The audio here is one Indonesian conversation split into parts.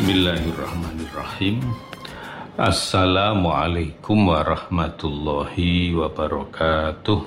Bismillahirrahmanirrahim. Assalamualaikum warahmatullahi wabarakatuh.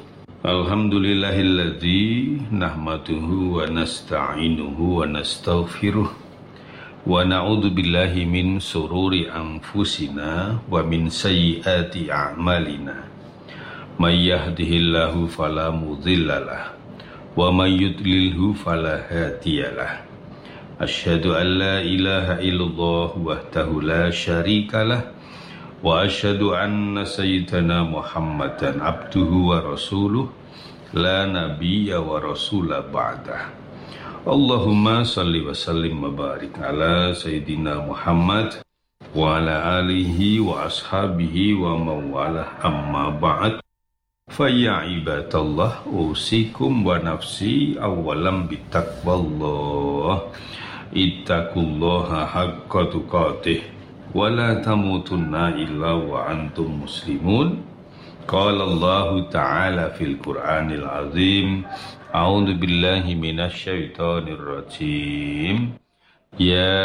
Alhamdulillahilladzi nahmaduhu wa nasta'inuhu wa nastaghfiruh wa na'udzu billahi min sururi anfusina wa min sayyiati a'malina. May yahdihillahu fala mudhillalah wa may yudlilhu fala hadiyalah. Asyhadu an la ilaha illallah wahdahu la syarikalah wa asyhadu anna sayyidana Muhammadan abduhu wa rasuluh la nabiyya wa rasula ba'dah. Allahumma salli wa sallim wa barik ala sayyidina Muhammad wa ala alihi wa ashabihi wa mawalah amma ba'd. Fa ya ibadallah usikum wa nafsi awalam bitaqwallah. Ittaqullaha haqqa tuqatih wa la tamutunna illa wa antum muslimun. Qala Allah ta'ala fil Qur'anil azim. A'udzu billahi minasy syaithanir rajim. Ya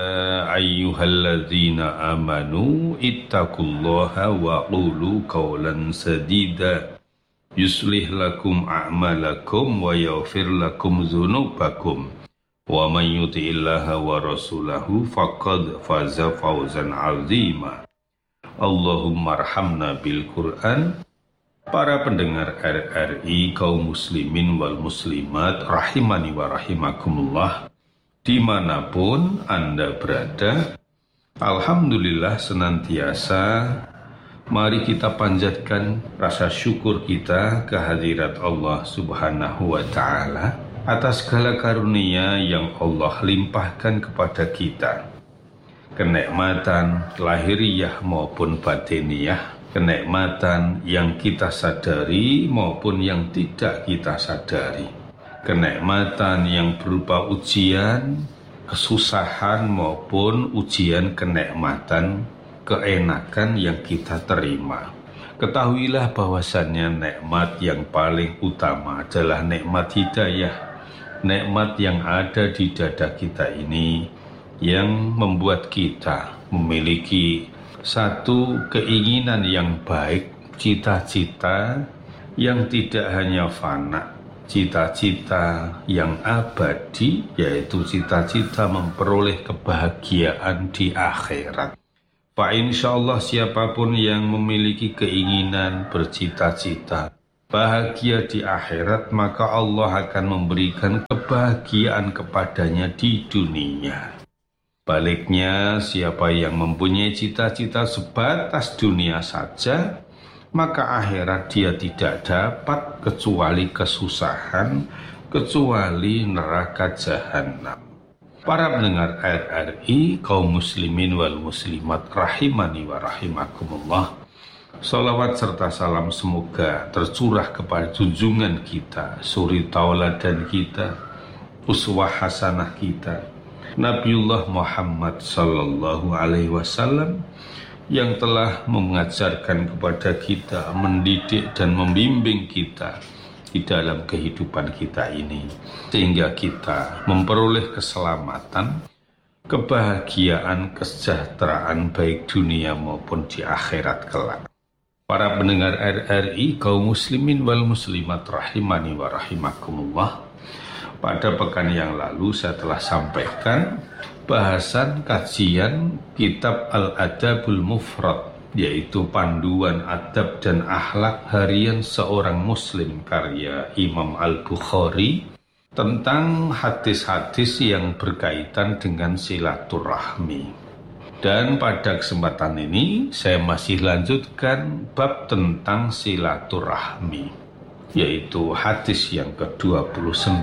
ayyuhalladzina amanu ittaqullaha wa qulu qawlan sadida yuslih lakum a'malakum wa yaghfir lakum dzunubakum. Wa man yuti'illaha wa rasulahu faqad faza fawzan 'azima. Allahumma arhamna bil Qur'an. Para pendengar RRI, kaum muslimin wal muslimat rahimani wa rahimakumullah, dimanapun Anda berada, alhamdulillah senantiasa mari kita panjatkan rasa syukur kita kehadirat Allah Subhanahu wa ta'ala atas segala karunia yang Allah limpahkan kepada kita, kenikmatan lahiriah maupun batiniyah, kenikmatan yang kita sadari maupun yang tidak kita sadari, kenikmatan yang berupa ujian, kesusahan maupun ujian kenikmatan, keenakan yang kita terima. Ketahuilah bahwasannya nikmat yang paling utama adalah nikmat hidayah. Nikmat yang ada di dada kita ini yang membuat kita memiliki satu keinginan yang baik, cita-cita yang tidak hanya fana, cita-cita yang abadi, yaitu cita-cita memperoleh kebahagiaan di akhirat. Pak, insyaallah siapapun yang memiliki keinginan, bercita-cita bahagia di akhirat, maka Allah akan memberikan kebahagiaan kepadanya di dunia. Baliknya, siapa yang mempunyai cita-cita sebatas dunia saja, maka akhirat dia tidak dapat kecuali kesusahan, kecuali neraka jahanam. Para pendengar RRI, kaum muslimin wal muslimat rahimani wa rahimakumullah, salawat serta salam semoga tercurah kepada junjungan kita, suri tauladan kita, uswah hasanah kita, Nabiullah Muhammad sallallahu alaihi wasallam, yang telah mengajarkan kepada kita, mendidik dan membimbing kita di dalam kehidupan kita ini, sehingga kita memperoleh keselamatan, kebahagiaan, kesejahteraan baik dunia maupun di akhirat kelak. Para pendengar RRI, kaum muslimin wal muslimat rahimani wa rahimakumullah, pada pekan yang lalu saya telah sampaikan bahasan kajian kitab Al-Adabul Mufrad, yaitu panduan adab dan akhlak harian seorang muslim karya Imam Al-Bukhari, tentang hadis-hadis yang berkaitan dengan silaturahmi. Dan pada kesempatan ini saya masih lanjutkan bab tentang silaturahmi, yaitu hadis yang ke-29,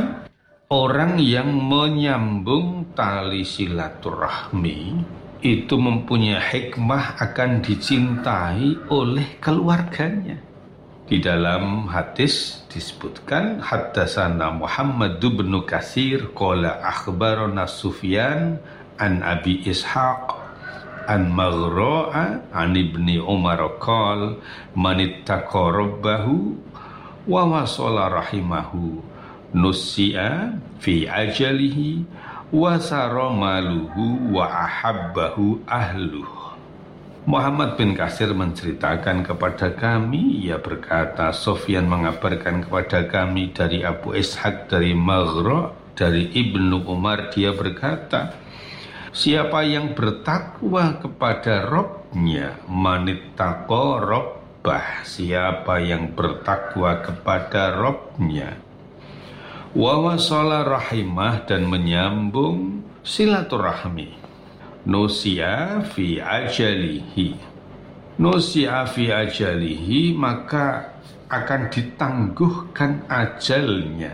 orang yang menyambung tali silaturahmi itu mempunyai hikmah akan dicintai oleh keluarganya. Di dalam hadis disebutkan, haddatsana Muhammad bin Katsir qala akhbarana Sufyan an Abi Ishaq an Maghra'a an Ibni Umar qala man ittaqa rabbahu wa wasala rahimahu nusi'a fi ajalihi wasara maluhu wa ahabbahu ahluh. Muhammad bin Katsir menceritakan kepada kami, ia berkata, Sufyan mengabarkan kepada kami dari Abu Ishaq dari Maghra dari Ibnu Umar, dia berkata, siapa yang bertakwa kepada Rabbnya, manittaqa rabbah, siapa yang bertakwa kepada Rabbnya, wa wasala rahimah, dan menyambung silaturahmi, nusia fi ajalihi, nusia fi ajalihi, maka akan ditangguhkan ajalnya,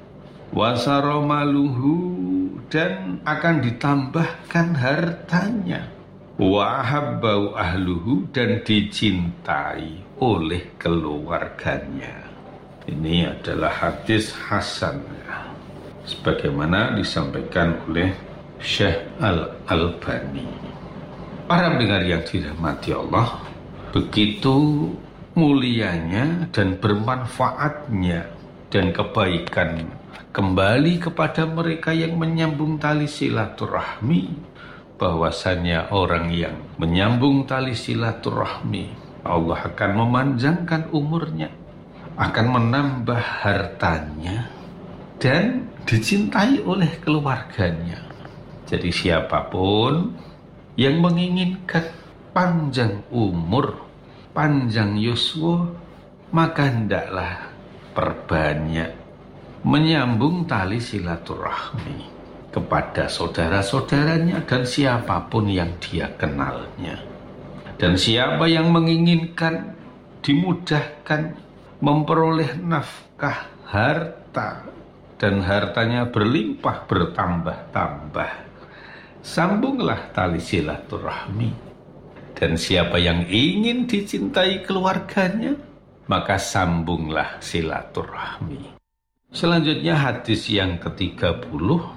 wasaromaluhu, dan akan ditambahkan hartanya, wa ahabbau ahluhu, dan dicintai oleh keluarganya. Ini adalah hadis hasan, sebagaimana disampaikan oleh Syekh Al-Albani. Para pendengar yang dirahmati Allah, begitu mulianya dan bermanfaatnya dan kebaikan kembali kepada mereka yang menyambung tali silaturahmi, bahwasannya orang yang menyambung tali silaturahmi, Allah akan memanjangkan umurnya, akan menambah hartanya, dan dicintai oleh keluarganya. Jadi siapapun yang menginginkan panjang umur, panjang yuswa, maka hendaklah perbanyak menyambung tali silaturahmi kepada saudara-saudaranya dan siapapun yang dia kenalnya. Dan siapa yang menginginkan dimudahkan memperoleh nafkah, harta, dan hartanya berlimpah bertambah-tambah, sambunglah tali silaturahmi. Dan siapa yang ingin dicintai keluarganya, maka sambunglah silaturahmi. Selanjutnya hadis yang ke-30,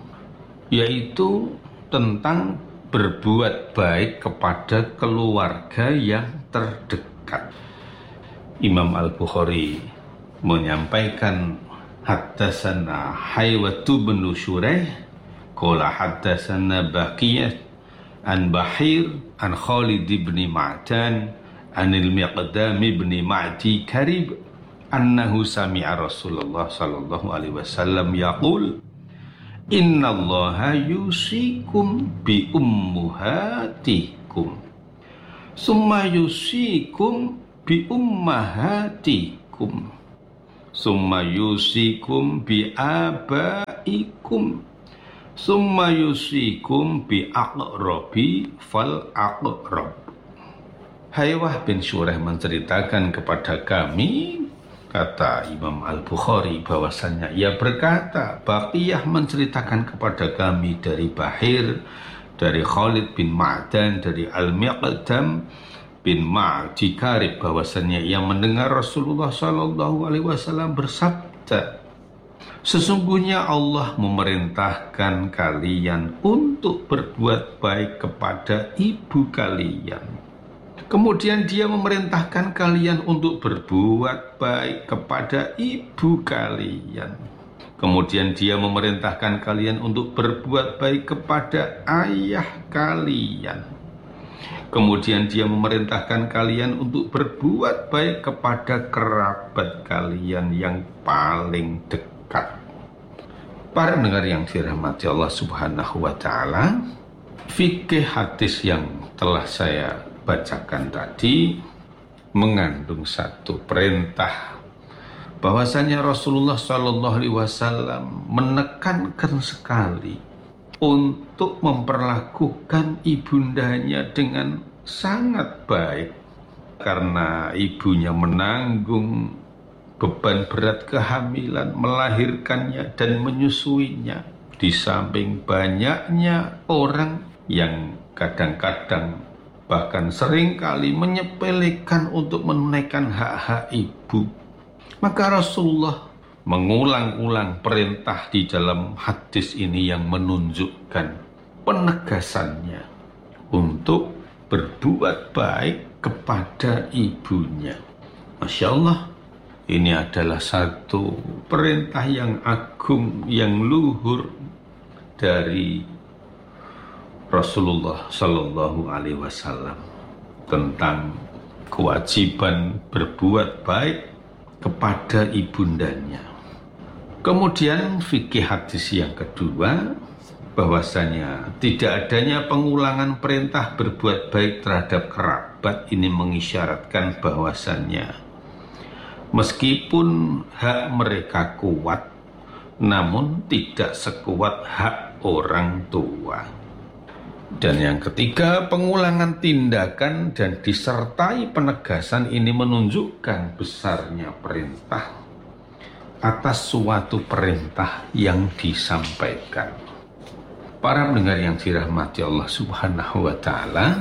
yaitu tentang berbuat baik kepada keluarga yang terdekat. Imam Al-Bukhari menyampaikan, haddatsana Haywatu bin Shuraih qala haddatsana Baqiyah an Bahir an Khalid bin Ma'dan anil Miqdam bin Ma'di Karib annahu sami'a Rasulullah sallallahu alaihi wasallam yaqul innallaha yusikum bi ummahatikum summa yusikum bi ummahatikum summa yusikum bi abaikum summa yusikum bi aqrabi fal aqrab. Haywah bin Shuraih menceritakan kepada kami, kata Imam Al-Bukhari, bahwasannya ia berkata, Baqiyah menceritakan kepada kami dari Bahir, dari Khalid bin Ma'dan, dari Al-Miqdam bin Ma'di Karib, bahwasannya ia mendengar Rasulullah sallallahu alaihi wasallam bersabda, sesungguhnya Allah memerintahkan kalian untuk berbuat baik kepada ibu kalian. Kemudian dia memerintahkan kalian untuk berbuat baik kepada ibu kalian. Kemudian dia memerintahkan kalian untuk berbuat baik kepada ayah kalian. Kemudian dia memerintahkan kalian untuk berbuat baik kepada kerabat kalian yang paling dekat. Para pendengar yang dirahmati Allah Subhanahu wa Ta'ala, fikih hadis yang telah saya bacakan tadi mengandung satu perintah, bahwasanya Rasulullah Shallallahu Alaihi Wasallam menekankan sekali untuk memperlakukan ibundanya dengan sangat baik, karena ibunya menanggung beban berat kehamilan, melahirkannya dan menyusuinya. Di samping banyaknya orang yang kadang-kadang bahkan seringkali menyepelekan untuk menunaikan hak-hak ibu, maka Rasulullah mengulang-ulang perintah di dalam hadis ini yang menunjukkan penegasannya untuk berbuat baik kepada ibunya. Masya Allah, ini adalah satu perintah yang agung, yang luhur dari Rasulullah Shallallahu Alaihi Wasallam tentang kewajiban berbuat baik kepada ibundanya. Kemudian fikih hadis yang kedua, bahwasanya tidak adanya pengulangan perintah berbuat baik terhadap kerabat ini mengisyaratkan bahwasannya meskipun hak mereka kuat, namun tidak sekuat hak orang tua. Dan yang ketiga, pengulangan tindakan dan disertai penegasan ini menunjukkan besarnya perintah atas suatu perintah yang disampaikan. Para pendengar yang dirahmati Allah Subhanahu wa Ta'ala,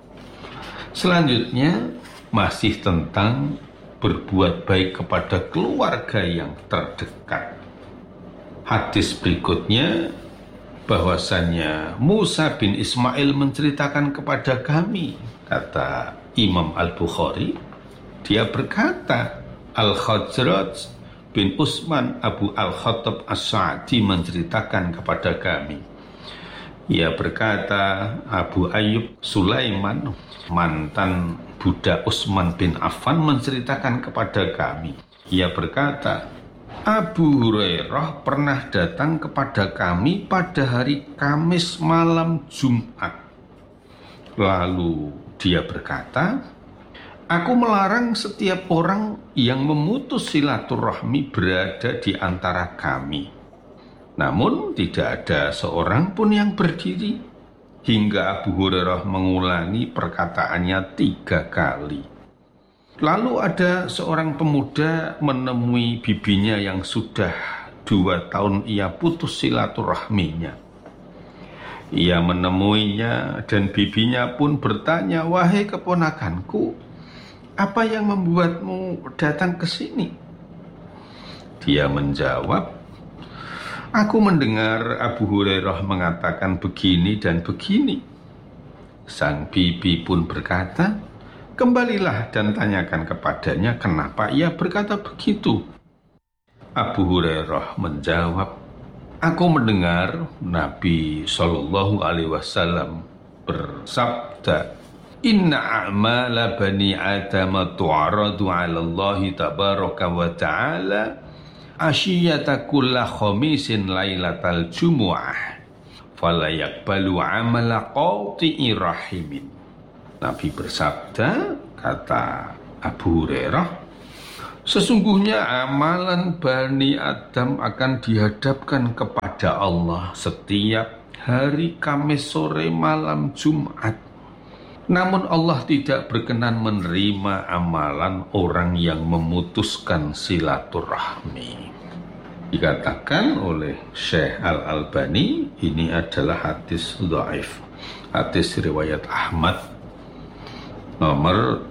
selanjutnya masih tentang berbuat baik kepada keluarga yang terdekat. Hadis berikutnya, bahwasannya Musa bin Ismail menceritakan kepada kami, kata Imam Al-Bukhari, dia berkata, Al-Khajraj bin Utsman Abu Al-Khattab As-Sa'di menceritakan kepada kami. Ia berkata, Abu Ayyub Sulaiman, mantan budak Utsman bin Affan menceritakan kepada kami. Ia berkata, Abu Hurairah pernah datang kepada kami pada hari Kamis malam Jumat. Lalu dia berkata, aku melarang setiap orang yang memutus silaturahmi berada di antara kami. Namun tidak ada seorang pun yang berdiri, hingga Abu Hurairah mengulangi perkataannya 3 kali. Lalu ada seorang pemuda menemui bibinya yang sudah 2 tahun ia putus silaturahminya. Ia menemuinya dan bibinya pun bertanya, wahai keponakanku, apa yang membuatmu datang ke sini? Dia menjawab, aku mendengar Abu Hurairah mengatakan begini dan begini. Sang bibi pun berkata, kembalilah dan tanyakan kepadanya kenapa ia berkata begitu. Abu Hurairah menjawab, aku mendengar Nabi Shallallahu Alaihi Wasallam bersabda, inna a'mala bani Adam tu'aradu 'ala Allah tabaraka wa ta'ala asyiyata kulla khamisin lailatal jumu'ah fala yaqbalu 'amala qati'i rahimin. Nabi bersabda, kata Abu Hurairah, sesungguhnya amalan Bani Adam akan dihadapkan kepada Allah setiap hari Kamis sore malam Jumat. Namun Allah tidak berkenan menerima amalan orang yang memutuskan silaturahmi. Dikatakan oleh Syekh Al-Albani, ini adalah hadis dhaif, hadis riwayat Ahmad nomor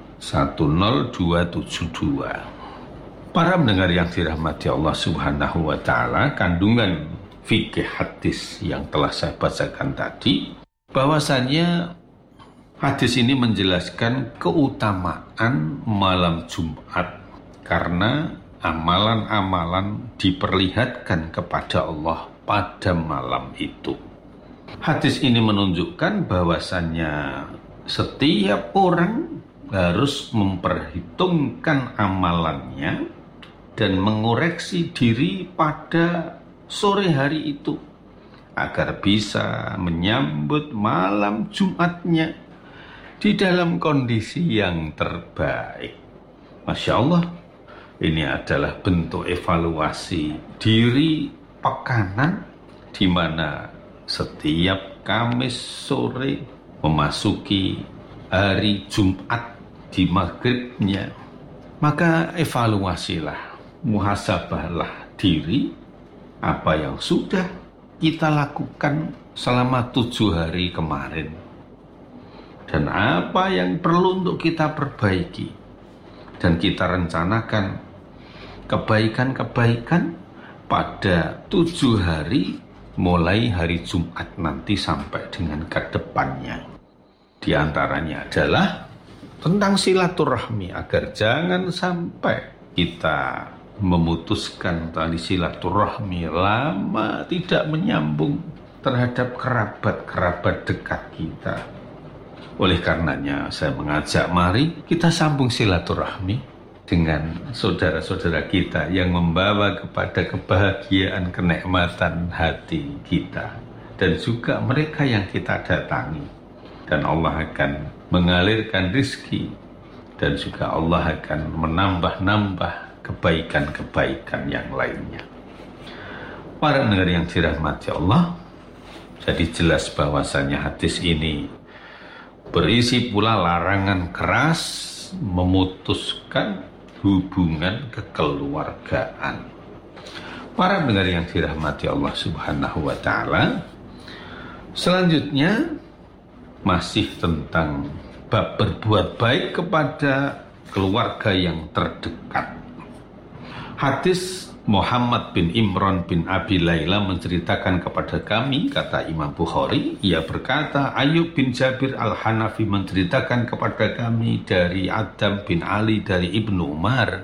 10272. Para pendengar yang dirahmati Allah Subhanahu wa Ta'ala, kandungan fikih hadis yang telah saya bacakan tadi, bahwasannya hadis ini menjelaskan keutamaan malam Jumat karena amalan-amalan diperlihatkan kepada Allah pada malam itu. Hadis ini menunjukkan bahwasannya setiap orang harus memperhitungkan amalannya dan mengoreksi diri pada sore hari itu agar bisa menyambut malam Jumatnya di dalam kondisi yang terbaik. Masya Allah, ini adalah bentuk evaluasi diri pekanan di mana setiap Kamis sore memasuki hari Jumat di maghribnya, maka evaluasilah, muhasabahlah diri apa yang sudah kita lakukan selama 7 hari kemarin dan apa yang perlu untuk kita perbaiki, dan kita rencanakan kebaikan-kebaikan pada 7 hari mulai hari Jumat nanti sampai dengan ke depannya. Di antaranya adalah tentang silaturahmi, agar jangan sampai kita memutuskan tali silaturahmi lama tidak menyambung, terhadap kerabat-kerabat dekat kita. Oleh karenanya saya mengajak mari kita sambung silaturahmi dengan saudara-saudara kita yang membawa kepada kebahagiaan, kenikmatan hati kita. Dan juga mereka yang kita datangi. Dan Allah akan mengalirkan rizki. Dan juga Allah akan menambah-nambah kebaikan-kebaikan yang lainnya. Para pendengar yang dirahmati Allah, jadi jelas bahwasanya hadis ini berisi pula larangan keras memutuskan hubungan kekeluargaan. Para pendengar yang dirahmati Allah Subhanahu wa Ta'ala, selanjutnya masih tentang bab berbuat baik kepada keluarga yang terdekat. Hadis Muhammad bin Imran bin Abi Layla menceritakan kepada kami, kata Imam Bukhari, ia berkata, Ayub bin Jabir al-Hanafi menceritakan kepada kami dari Adam bin Ali dari Ibnu Umar,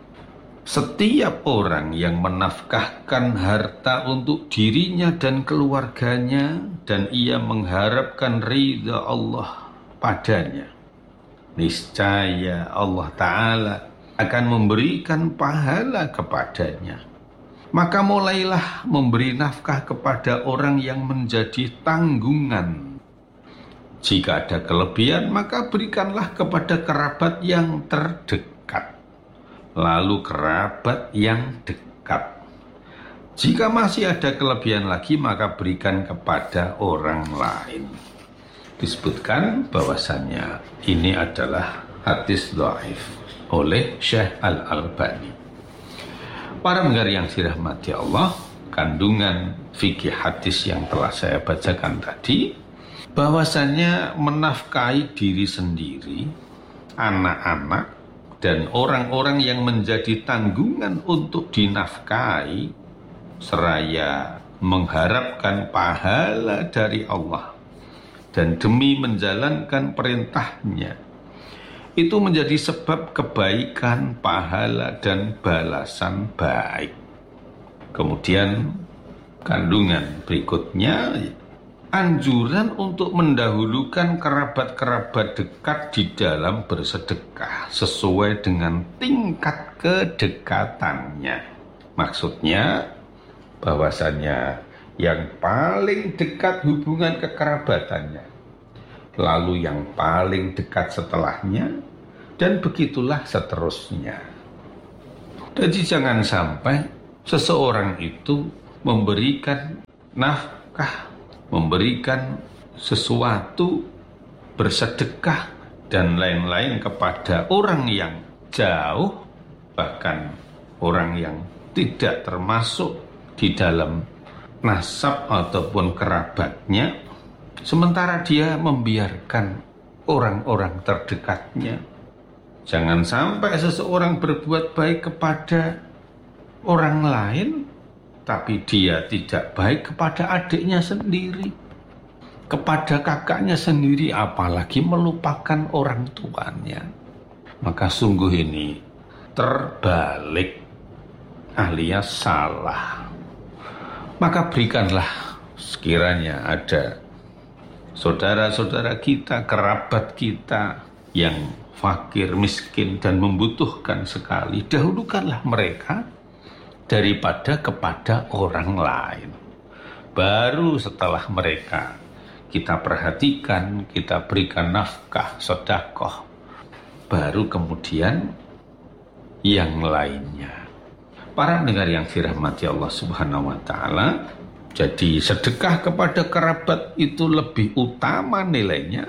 setiap orang yang menafkahkan harta untuk dirinya dan keluarganya dan ia mengharapkan ridha Allah padanya, niscaya Allah Ta'ala akan memberikan pahala kepadanya. Maka mulailah memberi nafkah kepada orang yang menjadi tanggungan. Jika ada kelebihan, maka berikanlah kepada kerabat yang terdekat, lalu kerabat yang dekat. Jika masih ada kelebihan lagi, maka berikan kepada orang lain. Disebutkan bahwasannya ini adalah hadis dhaif oleh Syekh Al-Albani. Para pendengar yang dirahmati Allah, kandungan fikih hadis yang telah saya bacakan tadi, bahwasannya menafkahi diri sendiri, anak-anak, dan orang-orang yang menjadi tanggungan untuk dinafkahi, seraya mengharapkan pahala dari Allah, dan demi menjalankan perintahnya, itu menjadi sebab kebaikan, pahala, dan balasan baik. Kemudian kandungan berikutnya, anjuran untuk mendahulukan kerabat-kerabat dekat di dalam bersedekah sesuai dengan tingkat kedekatannya. Maksudnya bahwasannya yang paling dekat hubungan kekerabatannya, lalu yang paling dekat setelahnya, dan begitulah seterusnya. Jadi jangan sampai seseorang itu memberikan nafkah, memberikan sesuatu, bersedekah, dan lain-lain kepada orang yang jauh, bahkan orang yang tidak termasuk di dalam nasab ataupun kerabatnya, sementara dia membiarkan orang-orang terdekatnya. Jangan sampai seseorang berbuat baik kepada orang lain, tapi dia tidak baik kepada adiknya sendiri, kepada kakaknya sendiri, apalagi melupakan orang tuanya. Maka sungguh ini terbalik alias salah. Maka berikanlah sekiranya ada saudara-saudara kita, kerabat kita yang fakir, miskin, dan membutuhkan sekali, dahulukanlah mereka daripada kepada orang lain. Baru setelah mereka kita perhatikan, kita berikan nafkah, sedekah, baru kemudian yang lainnya. Para pendengar yang dirahmati Allah Subhanahu wa Ta'ala, jadi sedekah kepada kerabat itu lebih utama nilainya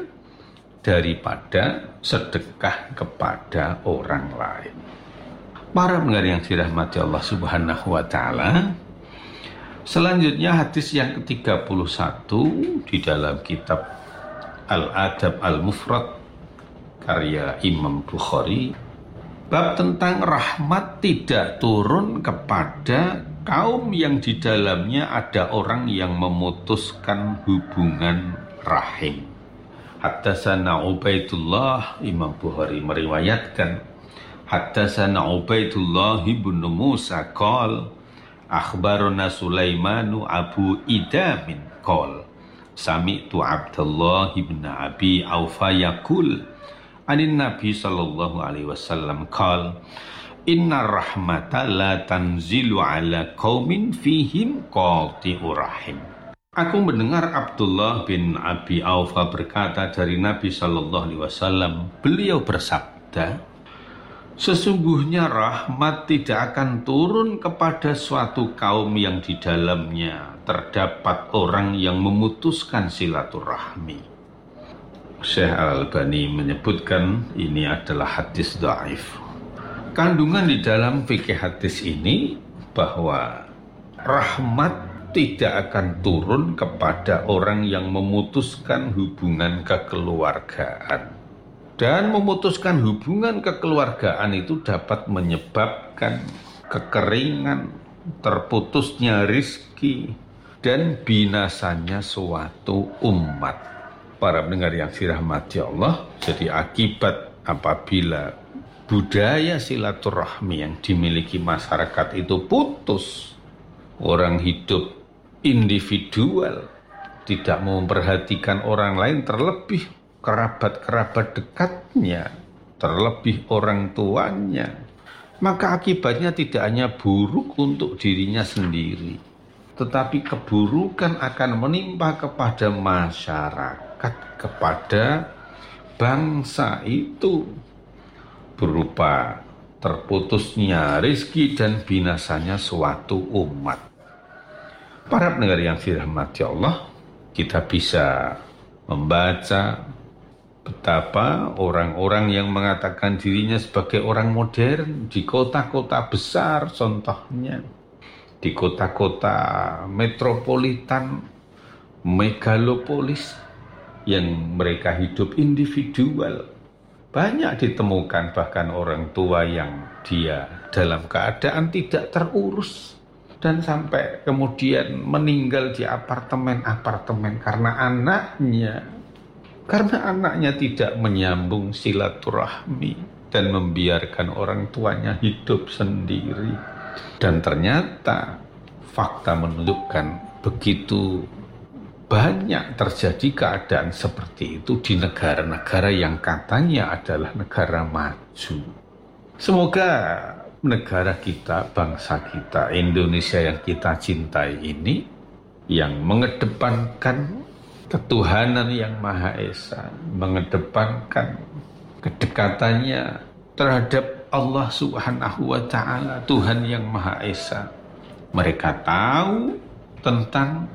daripada sedekah kepada orang lain. Para pendengar yang dirahmati Allah Subhanahu wa Ta'ala, selanjutnya hadis yang ke-31 di dalam kitab Al-Adab Al-Mufrad karya Imam Bukhari, bab tentang rahmat tidak turun kepada kaum yang di dalamnya ada orang yang memutuskan hubungan rahim. Haddatsana Ubaidullah, Imam Bukhari meriwayatkan, haddatsana Ubaidullah ibn Musa qala akhbarana Sulaimanu Abu Idamin qol sami'tu Abdullah ibn Abi Aufa yaqul anin Nabi sallallahu alaihi wasallam qal inna rahmata la tanzilu ala qaumin fihim qati'ur rahim. Aku mendengar Abdullah bin Abi Aufa berkata dari Nabi sallallahu alaihi wasallam, beliau bersabda, sesungguhnya rahmat tidak akan turun kepada suatu kaum yang di dalamnya terdapat orang yang memutuskan silaturahmi. Syekh Al-Albani menyebutkan ini adalah hadis dhaif. Kandungan di dalam fikih hadis ini bahwa rahmat tidak akan turun kepada orang yang memutuskan hubungan kekeluargaan. Dan memutuskan hubungan kekeluargaan itu dapat menyebabkan kekeringan, terputusnya rizki, dan binasanya suatu umat. Para pendengar yang dirahmati Allah, jadi akibat apabila budaya silaturahmi yang dimiliki masyarakat itu putus, orang hidup individual, tidak memperhatikan orang lain, terlebih kerabat-kerabat dekatnya, terlebih orang tuanya, maka akibatnya tidak hanya buruk untuk dirinya sendiri, tetapi keburukan akan menimpa kepada masyarakat, kepada bangsa itu, berupa terputusnya rezeki dan binasanya suatu umat. Para pendengar yang dirahmati Allah, kita bisa membaca betapa orang-orang yang mengatakan dirinya sebagai orang modern di kota-kota besar, contohnya di kota-kota metropolitan, megalopolis, yang mereka hidup individual. Banyak ditemukan bahkan orang tua yang dia dalam keadaan tidak terurus dan sampai kemudian meninggal di apartemen-apartemen karena anaknya tidak menyambung silaturahmi dan membiarkan orang tuanya hidup sendiri. Dan ternyata fakta menunjukkan begitu banyak terjadi keadaan seperti itu di negara-negara yang katanya adalah negara maju. Semoga negara kita, bangsa kita, Indonesia yang kita cintai ini, yang mengedepankan ketuhanan yang Maha Esa, mengedepankan kedekatannya terhadap Allah Subhanahu wa Ta'ala, Tuhan yang Maha Esa. Mereka tahu tentang